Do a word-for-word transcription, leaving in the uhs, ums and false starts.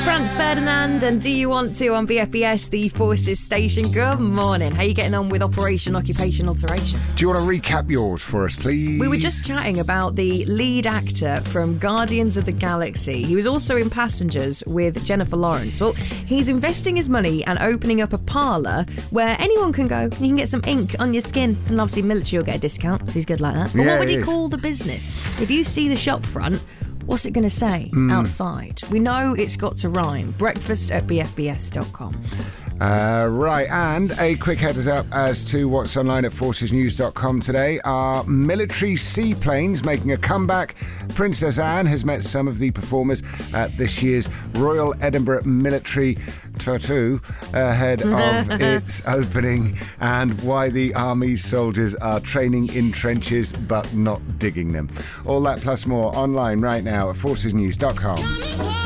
Franz Ferdinand and Do You Want To on B F B S, the Forces station. Good morning. How are you getting on with Operation Occupation Alteration? Do you want to recap yours for us, please? We were just chatting about the lead actor from Guardians of the Galaxy. He was also in Passengers with Jennifer Lawrence. Well, he's investing his money and opening up a parlour where anyone can go and you can get some ink on your skin. And obviously military will get a discount because he's good like that. But Yeah, what would he he is. call the business? If you see the shop front, what's it going to say Mm. outside? We know it's got to rhyme. Breakfast at b f b s dot com. Uh, right, and a quick heads up as to what's online at forces news dot com today. Our military seaplanes making a comeback. Princess Anne has met some of the performers at this year's Royal Edinburgh Military Tattoo ahead of its opening, and why the Army's soldiers are training in trenches but not digging them. All that plus more online right now at forces news dot com.